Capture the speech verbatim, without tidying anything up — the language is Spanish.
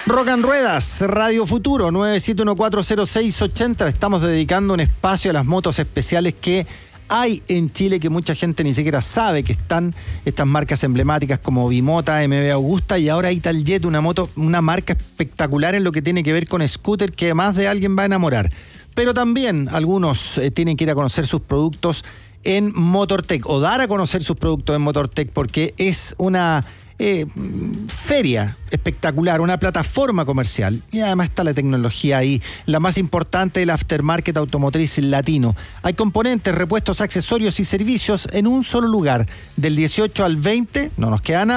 Rock and Ruedas, Radio Futuro, nueve siete uno cuatro cero seis ocho cero. Estamos dedicando un espacio a las motos especiales que hay en Chile, que mucha gente ni siquiera sabe que están, estas marcas emblemáticas como Bimota, M B Augusta y ahora Italjet, una moto, una marca espectacular en lo que tiene que ver con scooter, que más de alguien va a enamorar. Pero también algunos eh, tienen que ir a conocer sus productos en Motortech o dar a conocer sus productos en Motortech, porque es una eh, feria espectacular, una plataforma comercial y además está la tecnología ahí, la más importante, el aftermarket automotriz latino. Hay componentes, repuestos, accesorios y servicios en un solo lugar. Del dieciocho al veinte, no nos queda nada.